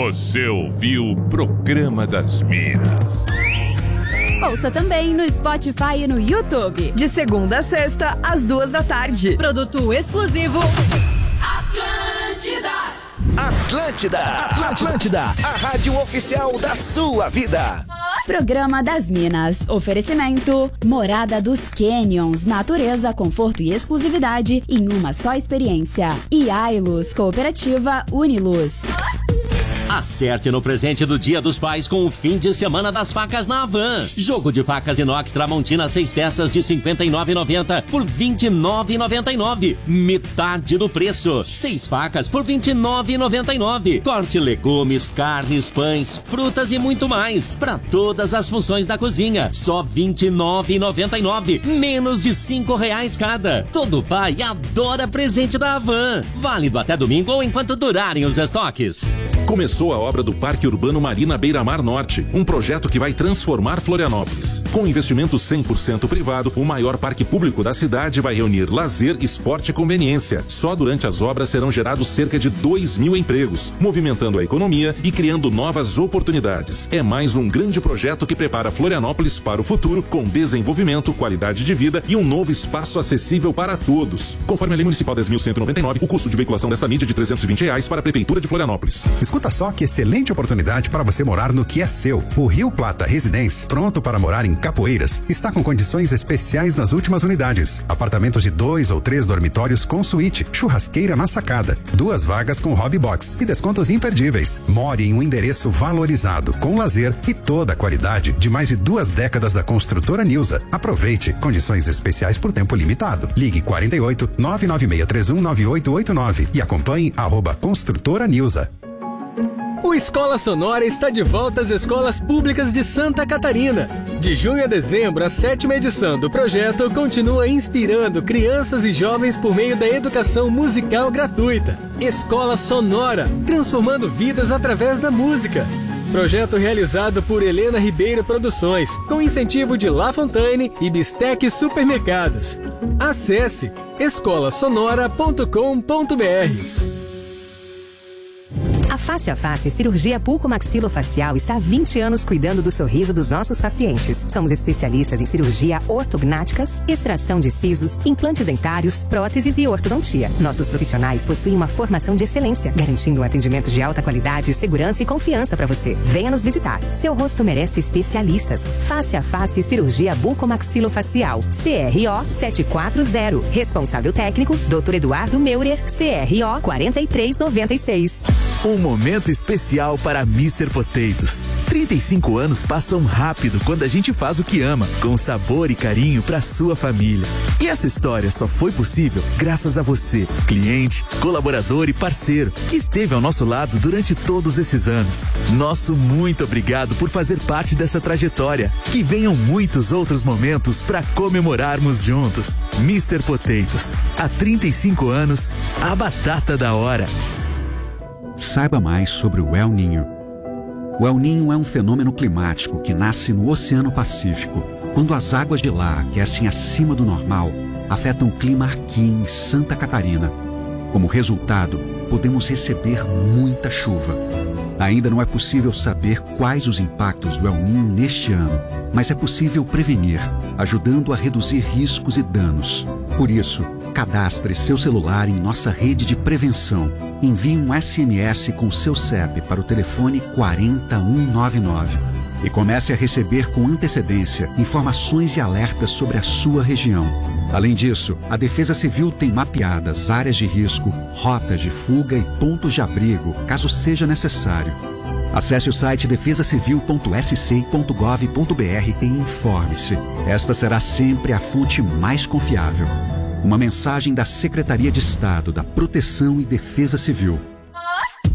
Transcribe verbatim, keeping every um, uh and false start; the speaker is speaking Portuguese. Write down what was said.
Você ouviu o Programa das Minas. Ouça também no Spotify e no YouTube. De segunda a sexta, às duas da tarde. Produto exclusivo Atlântida. Atlântida. Atlântida. A rádio oficial da sua vida. Programa das Minas. Oferecimento: Morada dos Canyons. Natureza, conforto e exclusividade em uma só experiência. E Ailus, Cooperativa Uniluz. Acerte no presente do Dia dos Pais com o fim de semana das facas na Havan. Jogo de facas inox Tramontina seis peças de cinquenta e nove reais e noventa centavos por vinte e nove reais e noventa e nove centavos. Metade do preço. Seis facas por vinte e nove reais e noventa e nove centavos. Corte legumes, carnes, pães, frutas e muito mais. Para todas as funções da cozinha. Só vinte e nove reais e noventa e nove centavos. Menos de cinco reais cada. Todo pai adora presente da Havan. Válido até domingo ou enquanto durarem os estoques. Começou a obra do Parque Urbano Marina Beira-Mar Norte, um projeto que vai transformar Florianópolis. Com investimento cem por cento privado, o maior parque público da cidade vai reunir lazer, esporte e conveniência. Só durante as obras serão gerados cerca de dois mil empregos, movimentando a economia e criando novas oportunidades. É mais um grande projeto que prepara Florianópolis para o futuro, com desenvolvimento, qualidade de vida e um novo espaço acessível para todos. Conforme a Lei Municipal dez mil cento e noventa e nove, o custo de veiculação desta mídia é de trezentos e vinte reais para a Prefeitura de Florianópolis. Escuta só que excelente oportunidade para você morar no que é seu. O Rio Plata Residência, pronto para morar em Capoeiras, está com condições especiais nas últimas unidades. Apartamentos de dois ou três dormitórios com suíte, churrasqueira na sacada, duas vagas com hobby box e descontos imperdíveis. More em um endereço valorizado, com lazer e toda a qualidade de mais de duas décadas da construtora Nilza. Aproveite condições especiais por tempo limitado. Ligue quarenta e oito, nove nove seis três um, nove oito oito nove e acompanhe arroba construtora Nilza. O Escola Sonora está de volta às escolas públicas de Santa Catarina. De junho a dezembro, a sétima edição do projeto continua inspirando crianças e jovens por meio da educação musical gratuita. Escola Sonora, transformando vidas através da música. Projeto realizado por Helena Ribeiro Produções, com incentivo de La Fontaine e Bistec Supermercados. Acesse escola sonora ponto com ponto br. A Face a Face Cirurgia Pulcomaxilofacial está há vinte anos cuidando do sorriso dos nossos pacientes. Somos especialistas em cirurgia ortognáticas, extração de sisos, implantes dentários, próteses e ortodontia. Nossos profissionais possuem uma formação de excelência, garantindo um atendimento de alta qualidade, segurança e confiança para você. Venha nos visitar. Seu rosto merece especialistas. Face a Face Cirurgia Bucomaxilofacial. C R O sete quatro zero. Responsável técnico, doutor Eduardo Meurer, C R O quatro três nove seis. Um momento especial para mister Potatoes. trinta e cinco anos passam rápido quando a gente faz o que ama, com sabor e carinho para sua família. E essa história só foi possível graças a você, cliente, colaborador e parceiro, que esteve ao nosso lado durante todos esses anos. Nosso muito obrigado por fazer parte dessa trajetória. Que venham muitos outros momentos para comemorarmos juntos. mister Potatoes. Há trinta e cinco anos, a batata da hora. Saiba mais sobre o El Niño. O El Niño é um fenômeno climático que nasce no Oceano Pacífico, quando as águas de lá aquecem acima do normal, afetam o clima aqui em Santa Catarina. Como resultado, podemos receber muita chuva. Ainda não é possível saber quais os impactos do El Niño neste ano, mas é possível prevenir, ajudando a reduzir riscos e danos. Por isso, cadastre seu celular em nossa rede de prevenção. Envie um S M S com seu C E P para o telefone quatro um nove nove e comece a receber com antecedência informações e alertas sobre a sua região. Além disso, a Defesa Civil tem mapeadas áreas de risco, rotas de fuga e pontos de abrigo, caso seja necessário. Acesse o site defesa civil ponto s c ponto gov ponto b r e informe-se. Esta será sempre a fonte mais confiável. Uma mensagem da Secretaria de Estado da Proteção e Defesa Civil.